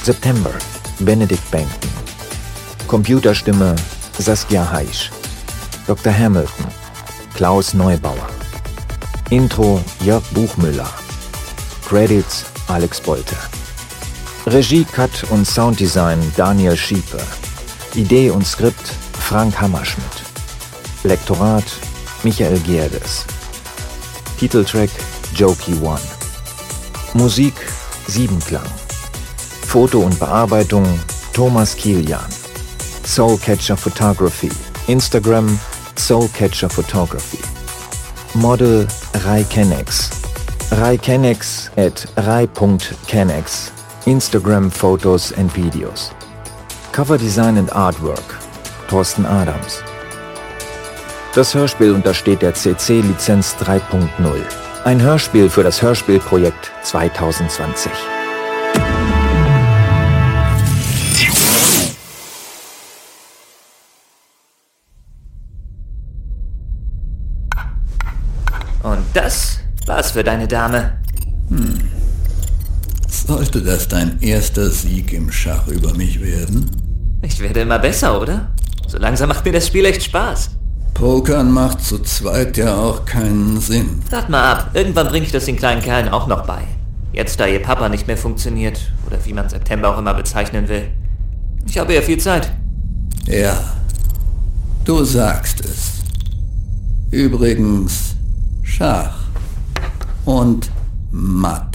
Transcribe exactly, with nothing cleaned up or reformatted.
September, Benedict Benken. Computerstimme, Saskia Heisch. Doktor Hamilton, Klaus Neubauer. Intro, Jörg Buchmüller. Credits, Alex Bolte. Regie, Cut und Sounddesign, Daniel Schiepe. Idee und Skript, Frank Hammerschmidt. Lektorat, Michael Gerdes. Titeltrack, Jokey One. Musik, Siebenklang. Foto und Bearbeitung, Thomas Kilian. Soulcatcher Photography. Instagram, Soulcatcher Photography. Model, Rai Kennex. Rai Kennex at rai punkt kennex. Instagram Photos and Videos. Cover Design and Artwork, Thorsten Adams. Das Hörspiel untersteht der C C-Lizenz drei punkt null. Ein Hörspiel für das Hörspielprojekt zwanzig zwanzig. Und das war's für deine Dame. Hm. Sollte das dein erster Sieg im Schach über mich werden? Ich werde immer besser, oder? So langsam macht mir das Spiel echt Spaß. Pokern macht zu zweit ja auch keinen Sinn. Wart mal ab, irgendwann bringe ich das den kleinen Kerlen auch noch bei. Jetzt, da ihr Papa nicht mehr funktioniert, oder wie man September auch immer bezeichnen will. Ich habe ja viel Zeit. Ja, du sagst es. Übrigens, Schach und Matt.